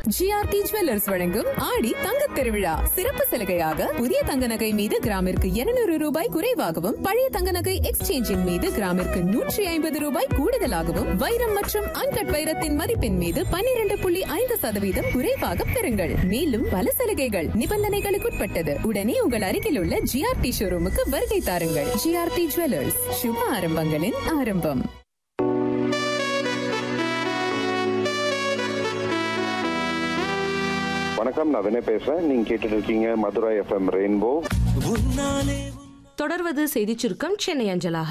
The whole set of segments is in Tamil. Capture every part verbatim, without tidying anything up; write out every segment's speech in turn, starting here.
ஜிஆர்டி ஜுவல்லர்ஸ் வழங்கும் ஆடி தங்கத் திருவிழா சிறப்பு சலுகையாக புதிய தங்க நகை மீது கிராமிற்கு இருநூறு ரூபாய் குறைவாகவும் பழைய தங்க நகை எக்ஸ்சேஞ்சின் மீது கிராமிற்கு நூற்றி ஐம்பது ரூபாய் கூடுதலாகவும் வைரம் மற்றும் அன்கட் வைரத்தின் மதிப்பின் மீது பன்னிரண்டு புள்ளி ஐந்து சதவீதம் குறைவாக பெறுங்கள். மேலும் பல சலுகைகள் நிபந்தனைகளுக்குட்பட்டது. உடனே உங்கள் அருகில் உள்ள ஜிஆர்டி ஷோரூமுக்கு வருகை தாருங்கள். ஜிஆர்டி ஜுவல்லர்ஸ், சுப ஆரம்பங்களின் ஆரம்பம். வணக்கம், நான் வினய் பேசுறேன். நீங்க கேட்டுட்டு இருக்கீங்க மதுரை எஃப்எம் ரெயின்போ. தொடர்வது செய்திச் சுருக்கம் சென்னை அஞ்சலாக.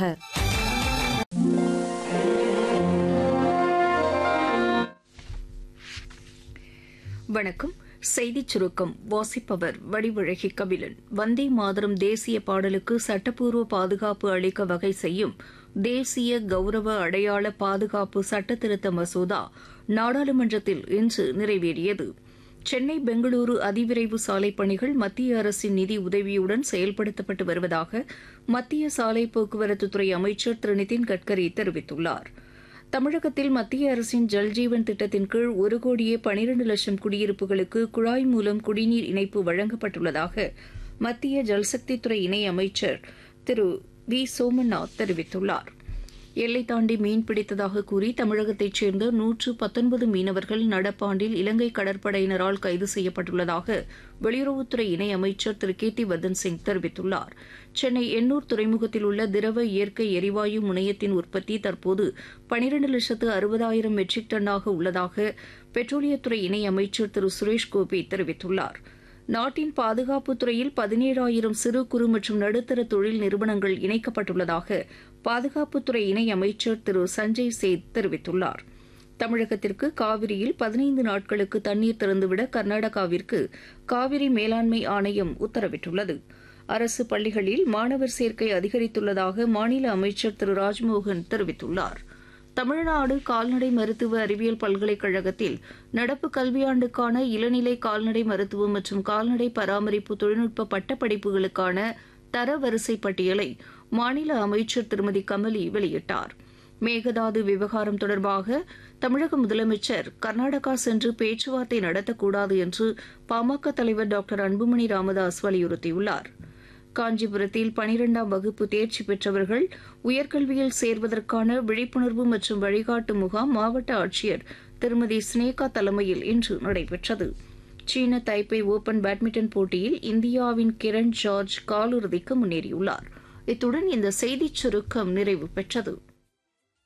வணக்கம். செய்திச் சுருக்கம் வாசிப்பவர் வடிவழகி கபிலன். வந்தே மாதரம் தேசிய பாடலுக்கு சட்டப்பூர்வ பாதுகாப்பு அளிக்க வகை செய்யும் தேசிய கௌரவ அடையாள பாதுகாப்பு சட்டத்திருத்த மசோதா நாடாளுமன்றத்தில் இன்று நிறைவேறியது. சென்னை பெங்களூரு அதிவிரைவு சாலை பணிகள் மத்திய அரசின் நிதி உதவியுடன் செயல்படுத்தப்பட்டு வருவதாக மத்திய சாலை போக்குவரத்துத்துறை அமைச்சர் திரு நிதின் கட்கரி தெரிவித்துள்ளார். தமிழகத்தில் மத்திய அரசின் ஜல்ஜீவன் திட்டத்தின் கீழ் ஒரு கோடியே பனிரண்டு லட்சம் குடியிருப்புகளுக்கு குழாய் மூலம் குடிநீர் இணைப்பு வழங்கப்பட்டுள்ளதாக மத்திய ஜல்சக்தித்துறை இணை அமைச்சர் திரு வி சோமநாத் தெரிவித்துள்ளார். எல்லை தாண்டி மீன் பிடித்ததாக கூறி தமிழகத்தைச் சேர்ந்த நூற்று பத்தொன்பது மீனவர்கள் நடப்பாண்டில் இலங்கை கடற்படையினரால் கைது செய்யப்பட்டுள்ளதாக வெளியுறவுத்துறை இணை அமைச்சர் திரு கீர்த்திவர்தன் சிங் தெரிவித்துள்ளார். சென்னை எண்ணூர் துறைமுகத்தில் உள்ள திரவ இயற்கை எரிவாயு முனையத்தின் உற்பத்தி தற்போது பனிரண்டு லட்சத்து அறுபதாயிரம் மெட்ரிக் டன்னாக உள்ளதாக பெட்ரோலியத்துறை இணை அமைச்சர் திரு சுரேஷ் கோபி தெரிவித்துள்ளார். நாட்டின் பாதுகாப்புத் துறையில் பதினேழாயிரம் சிறு குறு மற்றும் நடுத்தர தொழில் நிறுவனங்கள் இணைக்கப்பட்டுள்ளதாக பாதுகாப்புத்துறை இணை அமைச்சர் திரு சஞ்சய் சேத் தெரிவித்துள்ளார். தமிழகத்திற்கு காவிரியில் பதினைந்து நாட்களுக்கு தண்ணீர் திறந்துவிட கர்நாடகாவிற்கு காவிரி மேலாண்மை ஆணையம் உத்தரவிட்டுள்ளது. அரசு பள்ளிகளில் மாணவர் சேர்க்கை அதிகரித்துள்ளதாக மாநில அமைச்சர் திரு ராஜ்மோகன் தெரிவித்துள்ளார். தமிழ்நாடு கால்நடை மருத்துவ அறிவியல் பல்கலைக்கழகத்தில் நடப்பு கல்வியாண்டுக்கான இளநிலை கால்நடை மருத்துவம் மற்றும் கால்நடை பராமரிப்பு தொழில்நுட்ப பட்டப்படிப்புகளுக்கான தரவரிசை பட்டியலை மாநில அமைச்சர் திருமதி கமலி வெளியிட்டார். மேகதாது விவகாரம் தொடர்பாக தமிழக முதலமைச்சர் கர்நாடகா சென்று பேச்சுவார்த்தை நடத்தக்கூடாது என்று பாமக தலைவர் டாக்டர் அன்புமணி ராமதாஸ் வலியுறுத்தியுள்ளார். காஞ்சிபுரத்தில் பனிரெண்டாம் வகுப்பு தேர்ச்சி பெற்றவர்கள் உயர்கல்வியில் சேர்வதற்கான விழிப்புணர்வு மற்றும் வழிகாட்டு முகாம் மாவட்ட ஆட்சியர் திருமதி ஸ்னேகா தலைமையில் இன்று நடைபெற்றது. சீன தைப்பே ஓபன் பேட்மிண்டன் போட்டியில் இந்தியாவின் கிரண் ஜார்ஜ் காலிறுதிக்கு முன்னேறியுள்ளார். இத்துடன் இந்த செய்திச் சுருக்கம் நிறைவு பெற்றது.